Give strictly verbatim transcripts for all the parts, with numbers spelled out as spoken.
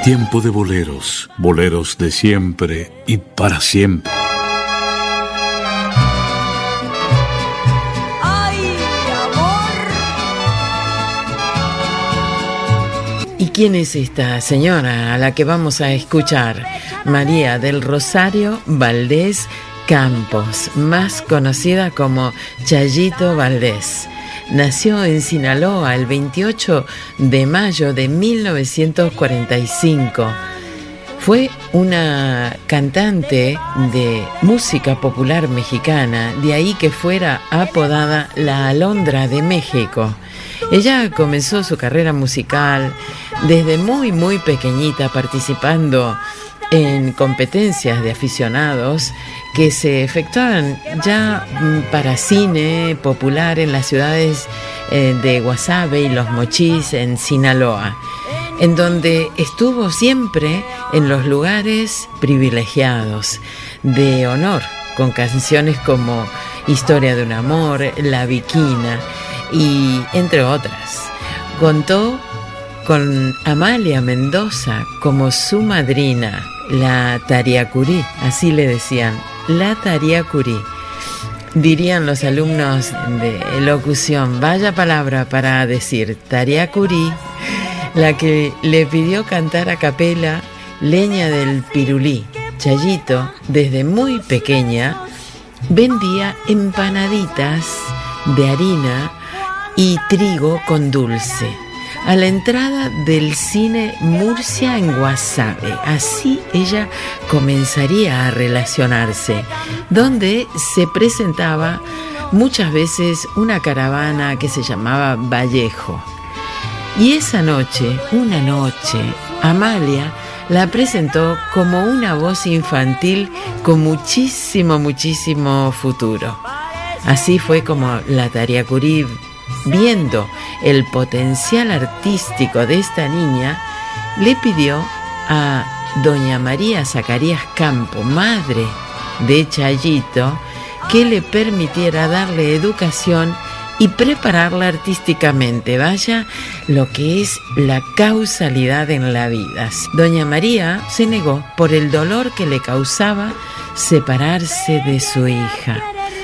Tiempo de boleros, boleros de siempre y para siempre. ¡Ay, amor! ¿Y quién es esta señora a la que vamos a escuchar? María del Rosario Valdés Campos, más conocida como Chayito Valdés. Nació en Sinaloa el veintiocho de mayo de mil novecientos cuarenta y cinco. Fue una cantante de música popular mexicana, de ahí que fuera apodada la Alondra de México. Ella comenzó su carrera musical desde muy muy pequeñita, participando en competencias de aficionados que se efectuaban ya para cine popular en las ciudades de Guasave y Los Mochis en Sinaloa, en donde estuvo siempre en los lugares privilegiados de honor, con canciones como Historia de un amor, La Viquina y entre otras. Contó con Amalia Mendoza como su madrina, la Tariacurí, así le decían, la Tariacurí. Dirían los alumnos de locución, vaya palabra para decir Tariacurí, la que le pidió cantar a capela Leña del Pirulí. Chayito, desde muy pequeña, vendía empanaditas de harina y trigo con dulce a la entrada del cine Murcia en Guasave. Así ella comenzaría a relacionarse, donde se presentaba muchas veces una caravana que se llamaba Vallejo. Y esa noche, una noche, Amalia la presentó como una voz infantil con muchísimo, muchísimo futuro. Así fue como la Tariacurí, viendo el potencial artístico de esta niña, le pidió a doña María Zacarías Campo, madre de Chayito, que le permitiera darle educación y prepararla artísticamente. Vaya lo que es la causalidad en la vida. Doña María se negó por el dolor que le causaba separarse de su hija.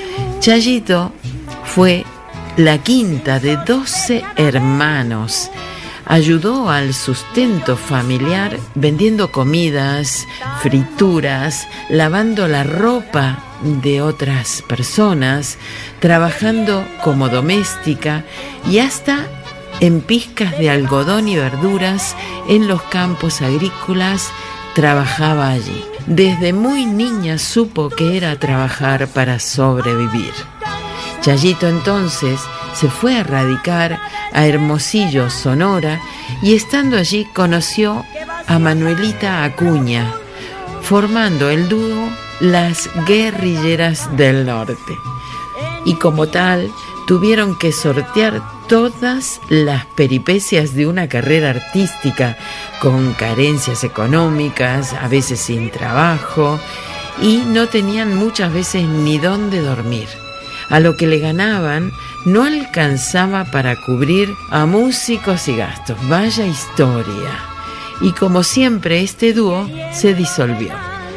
Chayito fue la quinta de doce hermanos. Ayudó al sustento familiar vendiendo comidas, frituras, lavando la ropa de otras personas, trabajando como doméstica y hasta en pizcas de algodón y verduras en los campos agrícolas trabajaba allí. Desde muy niña supo que era trabajar para sobrevivir. Chayito entonces se fue a radicar a Hermosillo, Sonora, y estando allí conoció a Manuelita Acuña, formando el dúo Las Guerrilleras del Norte. Y como tal, tuvieron que sortear todas las peripecias de una carrera artística, con carencias económicas, a veces sin trabajo, y no tenían muchas veces ni dónde dormir. A lo que le ganaban no alcanzaba para cubrir a músicos y gastos. Vaya historia. Y como siempre, este dúo se disolvió.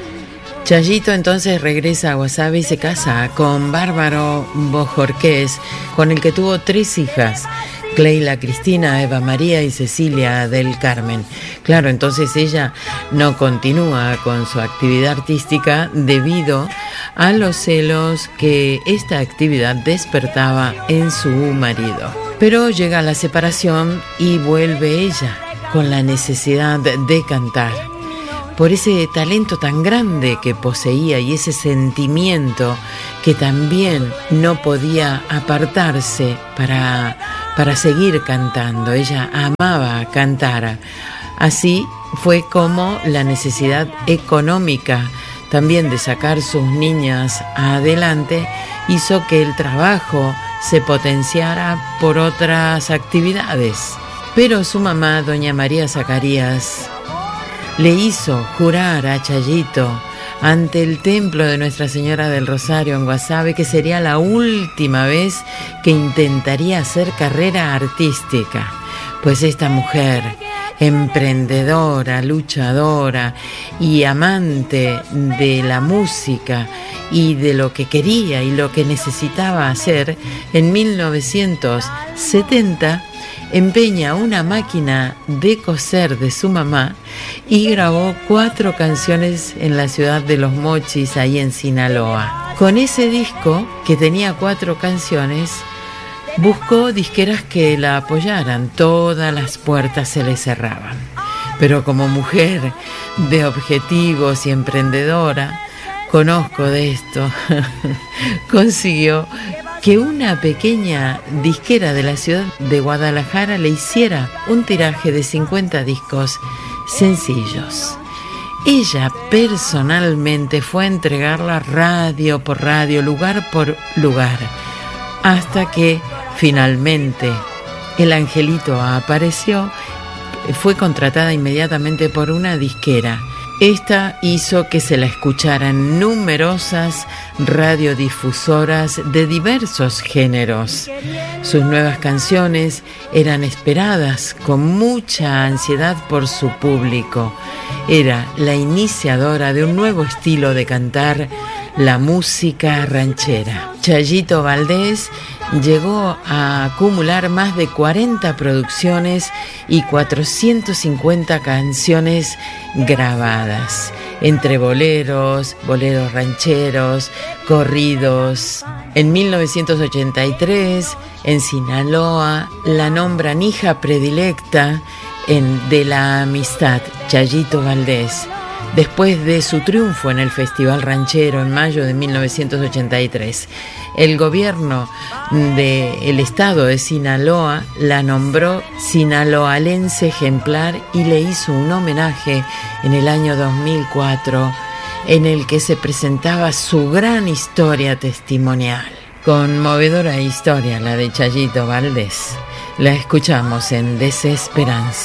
Chayito entonces regresa a Guasave y se casa con Bárbaro Bojorquez, con el que tuvo tres hijas: Cleila Cristina, Eva María y Cecilia del Carmen. Claro, entonces ella no continúa con su actividad artística debido a los celos que esta actividad despertaba en su marido. Pero llega la separación y vuelve ella con la necesidad de cantar, por ese talento tan grande que poseía y ese sentimiento que también no podía apartarse para, para seguir cantando. Ella amaba cantar. Así fue como la necesidad económica también de sacar sus niñas adelante hizo que el trabajo se potenciara por otras actividades. Pero su mamá, doña María Zacarías, le hizo jurar a Chayito ante el templo de Nuestra Señora del Rosario en Guasave que sería la última vez que intentaría hacer carrera artística, pues esta mujer emprendedora, luchadora y amante de la música y de lo que quería y lo que necesitaba hacer, en mil novecientos setenta empeña una máquina de coser de su mamá y grabó cuatro canciones en la ciudad de Los Mochis, ahí en Sinaloa. Con ese disco, que tenía cuatro canciones, buscó disqueras que la apoyaran. Todas las puertas se le cerraban. Pero como mujer de objetivos y emprendedora, conozco de esto, consiguió que una pequeña disquera de la ciudad de Guadalajara le hiciera un tiraje de cincuenta discos sencillos. Ella personalmente fue a entregarla radio por radio, lugar por lugar, hasta que finalmente el angelito apareció. Fue contratada inmediatamente por una disquera. Esta hizo que se la escucharan numerosas radiodifusoras de diversos géneros. Sus nuevas canciones eran esperadas con mucha ansiedad por su público. Era la iniciadora de un nuevo estilo de cantar, la música ranchera. Chayito Valdés llegó a acumular más de cuarenta producciones y cuatrocientas cincuenta canciones grabadas, entre boleros, boleros rancheros, corridos. En mil novecientos ochenta y tres, en Sinaloa, la nombran hija predilecta en, de la amistad, Chayito Valdés. Después de su triunfo en el Festival Ranchero en mayo de mil novecientos ochenta y tres, el gobierno del estado de Sinaloa la nombró sinaloalense ejemplar y le hizo un homenaje en el año dos mil cuatro, en el que se presentaba su gran historia testimonial. Conmovedora historia la de Chayito Valdés. La escuchamos en Desesperanza.